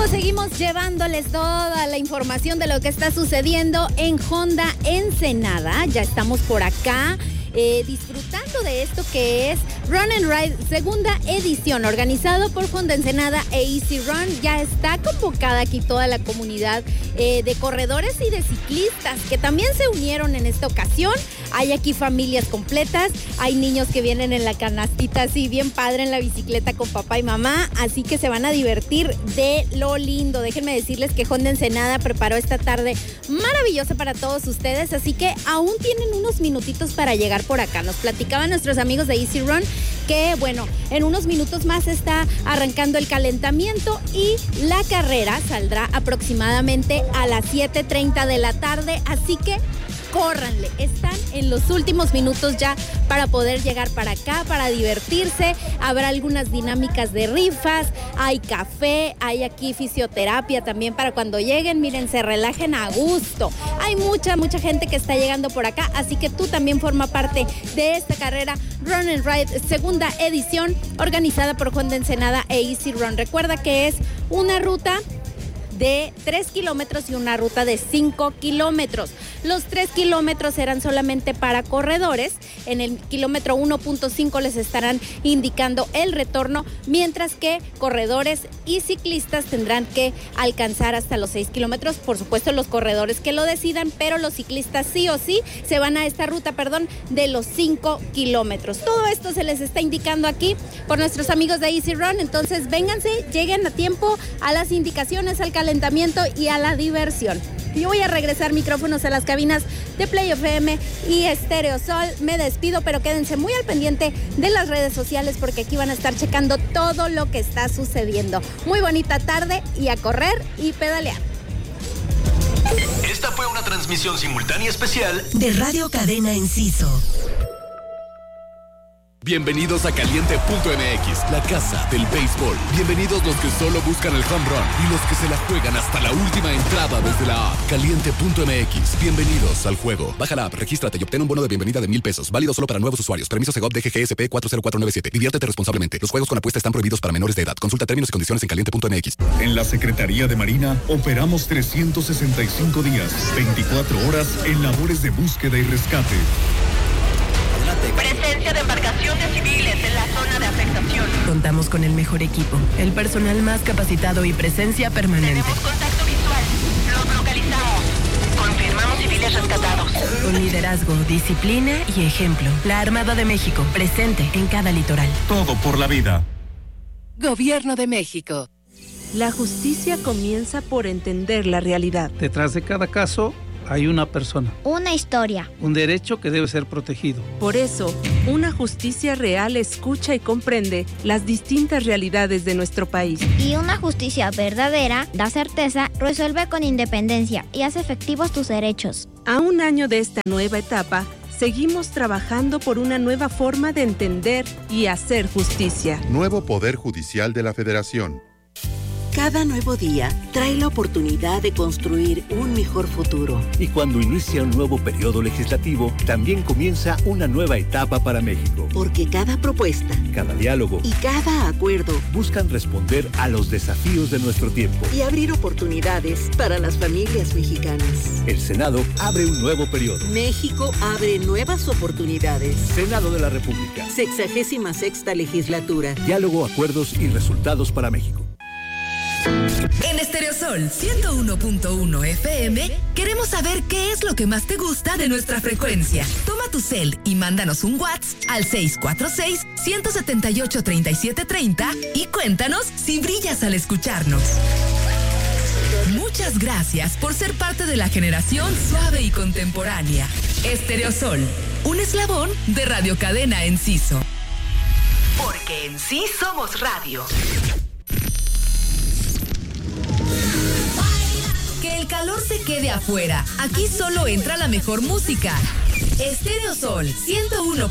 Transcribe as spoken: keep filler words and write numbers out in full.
Amigos, seguimos llevándoles toda la información de lo que está sucediendo en Honda Ensenada. Ya estamos por acá eh, disfrutando de esto que es Run and Ride, segunda edición, organizado por Honda Ensenada e Easy Run. Ya está convocada aquí toda la comunidad eh, de corredores y de ciclistas que también se unieron en esta ocasión. Hay aquí familias completas, hay niños que vienen en la canastita así bien padre en la bicicleta con papá y mamá, así que se van a divertir de lo lindo. Déjenme decirles que Honda Ensenada preparó esta tarde maravillosa para todos ustedes, así que aún tienen unos minutitos para llegar por acá. Nos platicaban nuestros amigos de Easy Run que, bueno, en unos minutos más está arrancando el calentamiento y la carrera saldrá aproximadamente a las siete treinta de la tarde, así que córranle, están en los últimos minutos ya para poder llegar para acá, para divertirse. Habrá algunas dinámicas de rifas, hay café, hay aquí fisioterapia también para cuando lleguen, miren, se relajen a gusto. Hay mucha, mucha gente que está llegando por acá, así que tú también forma parte de esta carrera Run and Ride, segunda edición, organizada por Honda Ensenada e Easy Run. Recuerda que es una ruta de tres kilómetros y una ruta de cinco kilómetros. Los tres kilómetros serán solamente para corredores. En el kilómetro uno punto cinco les estarán indicando el retorno, mientras que corredores y ciclistas tendrán que alcanzar hasta los seis kilómetros. Por supuesto, los corredores que lo decidan, pero los ciclistas sí o sí se van a esta ruta, perdón, de los cinco kilómetros. Todo esto se les está indicando aquí por nuestros amigos de Easy Run. Entonces, vénganse, lleguen a tiempo a las indicaciones, al calentamiento y a la diversión. Yo voy a regresar micrófonos a las cabinas de Play F M y Estéreo Sol. Me despido, pero quédense muy al pendiente de las redes sociales porque aquí van a estar checando todo lo que está sucediendo. Muy bonita tarde y a correr y pedalear. Esta fue una transmisión simultánea especial de Radio Cadena Enciso. Bienvenidos a Caliente punto M X, la casa del béisbol. Bienvenidos los que solo buscan el home run y los que se la juegan hasta la última entrada desde la app. Caliente punto M X, bienvenidos al juego. Baja la app, regístrate y obtén un bono de bienvenida de mil pesos. Válido solo para nuevos usuarios. Permiso Segov D G G S P cuatro cero cuatro nueve siete. Diviértete responsablemente. Los juegos con apuesta están prohibidos para menores de edad. Consulta términos y condiciones en Caliente punto M X. En la Secretaría de Marina operamos trescientos sesenta y cinco días, veinticuatro horas en labores de búsqueda y rescate. Presencia de embarcaciones civiles en la zona de afectación. Contamos con el mejor equipo, el personal más capacitado y presencia permanente. Tenemos contacto visual. Los localizamos. Confirmamos civiles rescatados. Con liderazgo, disciplina y ejemplo. La Armada de México, presente en cada litoral. Todo por la vida. Gobierno de México. La justicia comienza por entender la realidad. Detrás de cada caso hay una persona. Una historia. Un derecho que debe ser protegido. Por eso, una justicia real escucha y comprende las distintas realidades de nuestro país. Y una justicia verdadera da certeza, resuelve con independencia y hace efectivos tus derechos. A un año de esta nueva etapa, seguimos trabajando por una nueva forma de entender y hacer justicia. Nuevo Poder Judicial de la Federación. Cada nuevo día trae la oportunidad de construir un mejor futuro. Y cuando inicia un nuevo periodo legislativo, también comienza una nueva etapa para México. Porque cada propuesta, cada diálogo y cada acuerdo buscan responder a los desafíos de nuestro tiempo y abrir oportunidades para las familias mexicanas. El Senado abre un nuevo periodo. México abre nuevas oportunidades. Senado de la República. Sexagésima sexta legislatura. Diálogo, acuerdos y resultados para México. En Estéreo Sol ciento uno punto uno F M queremos saber qué es lo que más te gusta de nuestra frecuencia. Toma tu cel y mándanos un WhatsApp al seis cuatro seis, uno siete ocho, tres siete tres cero y cuéntanos si brillas al escucharnos. Muchas gracias por ser parte de la generación suave y contemporánea. Estéreo Sol, un eslabón de Radio Cadena Enciso. Porque en sí somos radio. Que el calor se quede afuera. Aquí solo entra la mejor música. Estéreo Sol ciento uno